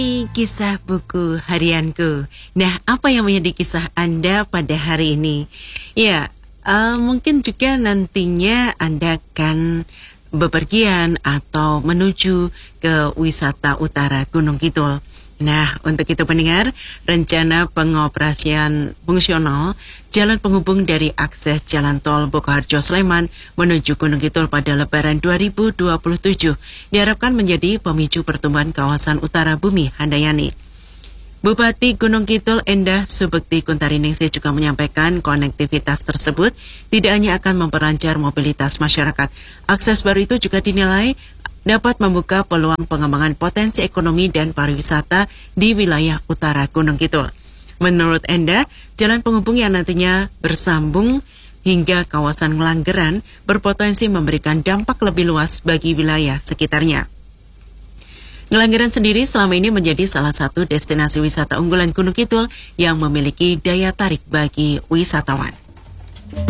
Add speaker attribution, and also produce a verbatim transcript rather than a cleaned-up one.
Speaker 1: Kisah buku harianku. Nah, apa yang menjadi kisah Anda pada hari ini? Ya, uh, mungkin juga nantinya Anda akan bepergian atau menuju ke wisata utara Gunung Kidul. Nah, untuk itu pendengar, rencana pengoperasian fungsional jalan penghubung dari akses jalan tol Bokoharjo Sleman menuju Gunung Kidul pada Lebaran dua ribu dua puluh tujuh diharapkan menjadi pemicu pertumbuhan kawasan utara bumi Handayani. Bupati Gunung Kidul Endah Subekti Kuntariningsih juga menyampaikan konektivitas tersebut tidak hanya akan memperlancar mobilitas masyarakat. Akses baru itu juga dinilai dapat membuka peluang pengembangan potensi ekonomi dan pariwisata di wilayah utara Gunung Kidul. Menurut Endah, jalan penghubung yang nantinya bersambung hingga kawasan Ngelanggeran berpotensi memberikan dampak lebih luas bagi wilayah sekitarnya. Ngelanggeran sendiri selama ini menjadi salah satu destinasi wisata unggulan Gunung Kidul yang memiliki daya tarik bagi wisatawan.